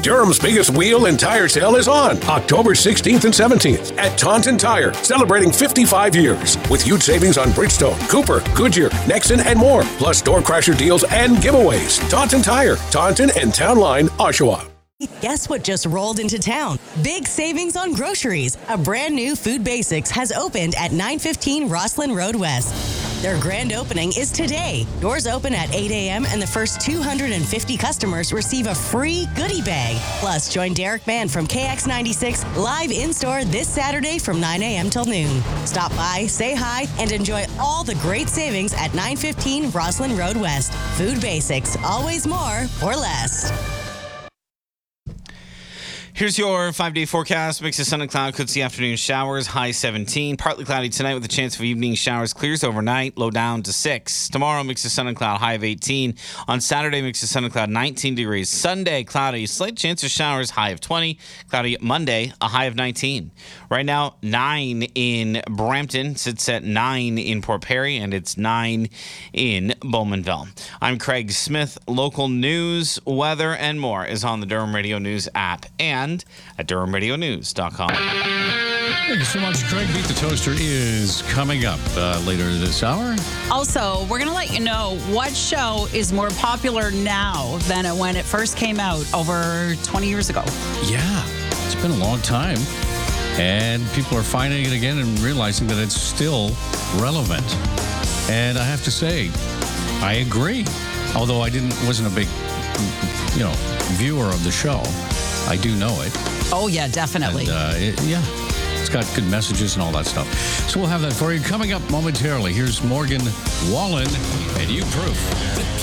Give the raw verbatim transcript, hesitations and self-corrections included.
Durham's biggest wheel and tire sale is on October sixteenth and seventeenth at Taunton Tire, celebrating fifty-five years with huge savings on Bridgestone, Cooper, Goodyear, Nexon, and more, plus door crasher deals and giveaways. Taunton Tire, Taunton and Town Line, Oshawa. Guess what just rolled into town? Big savings on groceries. A brand new Food Basics has opened at nine fifteen Rosslyn Road West. Their grand opening is today. Doors open at eight a.m. and the first two hundred fifty customers receive a free goodie bag. Plus, join Derek Mann from K X ninety-six live in-store this Saturday from nine a.m. till noon. Stop by, say hi, and enjoy all the great savings at nine fifteen Rosslyn Road West. Food Basics, always more for less. Here's your five-day forecast. Mix of sun and cloud. Could see afternoon showers. High seventeen. Partly cloudy tonight with a chance of evening showers. Clears overnight. Low down to six. Tomorrow, mix of sun and cloud. High of eighteen. On Saturday, mix of sun and cloud. nineteen degrees. Sunday, cloudy. Slight chance of showers. High of twenty. Cloudy Monday. A high of nineteen. Right now, nine in Brampton. Sits at nine in Port Perry. And it's nine in Bowmanville. I'm Craig Smith. Local news, weather, and more is on the Durham Radio News app. And at durham radio news dot com. Thank you so much, Craig. Beat the Toaster is coming up uh, later this hour. Also, we're going to let you know what show is more popular now than when it first came out over twenty years ago. Yeah, it's been a long time. And people are finding it again and realizing that it's still relevant. And I have to say, I agree. Although I didn't wasn't a big, you know, viewer of the show. I do know it. Oh, yeah, definitely. And, uh, it, yeah, it's got good messages and all that stuff. So we'll have that for you coming up momentarily. Here's Morgan Wallen and You Proof.